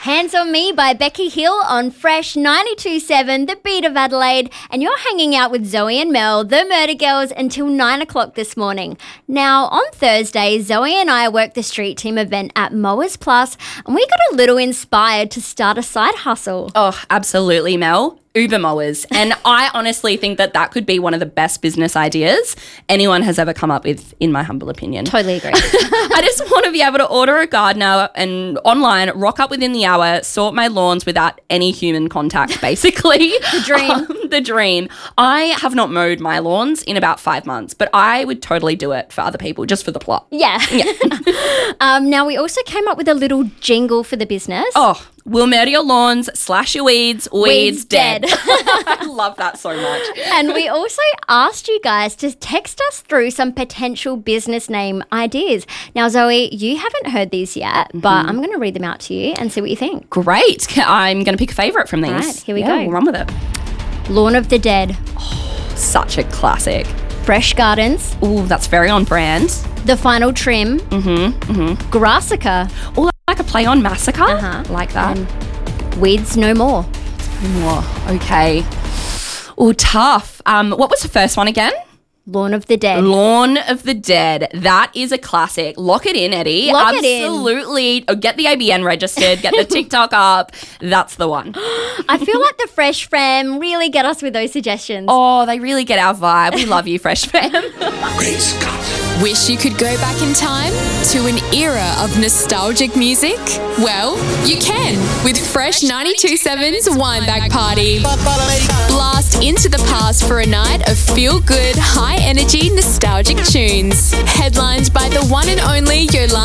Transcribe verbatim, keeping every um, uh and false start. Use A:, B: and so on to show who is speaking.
A: Hands on Me by Becky Hill on Fresh ninety-two point seven, The Beat of Adelaide, and you're hanging out with Zoe and Mel, the Murder Girls, until nine o'clock this morning. Now, on Thursday, Zoe and I worked the street team event at Mowers Plus, and we got a little inspired to start a side hustle.
B: Oh, absolutely, Mel. Uber mowers. And I honestly think that that could be one of the best business ideas anyone has ever come up with, in my humble opinion.
A: Totally agree.
B: I just want to be able to order a gardener and online, rock up within the hour, sort my lawns without any human contact, basically.
A: The dream.
B: Um, the dream. I have not mowed my lawns in about five months, but I would totally do it for other people, just for the plot.
A: Yeah. yeah. um, now, we also came up with a little jingle for the business.
B: Oh, we'll murder your lawns, slash your weeds, weeds,
A: Weeds
B: dead.
A: dead.
B: I love that so much.
A: And we also asked you guys to text us through some potential business name ideas. Now, Zoe, you haven't heard these yet, but mm-hmm. I'm going to read them out to you and see what you think.
B: Great. I'm going to pick a favourite from these.
A: All right, here we
B: yeah,
A: go.
B: We'll run with it.
A: Lawn of the Dead.
B: Oh, such a classic.
A: Fresh Gardens.
B: Ooh, that's very on brand.
A: The Final Trim.
B: Mm-hmm, mm-hmm.
A: Grassica.
B: Oh, like a play on Massacre?
A: Uh-huh.
B: Like that.
A: And Weeds No More.
B: Oh, okay. Oh, tough. Um, what was the first one again?
A: Lawn of the Dead.
B: Lawn of the Dead. That is a classic. Lock it in, Eddie.
A: Lock it in.
B: Absolutely. Oh, get the A B N registered. Get the TikTok up. That's the one.
A: I feel like the Fresh Fam really get us with those suggestions.
B: Oh, they really get our vibe. We love you, Fresh Fam.
C: Great Scott.
D: Wish you could go back in time to an era of nostalgic music? Well, you can with Fresh ninety-two point seven's Wineback Party. Blast into the past for a night of feel-good, high-energy, nostalgic tunes. Headlined by the one and only Yolanda